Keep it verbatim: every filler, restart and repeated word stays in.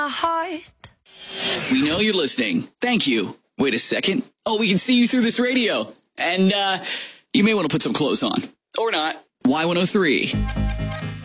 heart. We know you're listening. Thank you. Wait a second. Oh, we can see you through this radio. And uh, you may want to put some clothes on. Or not. Y one oh three.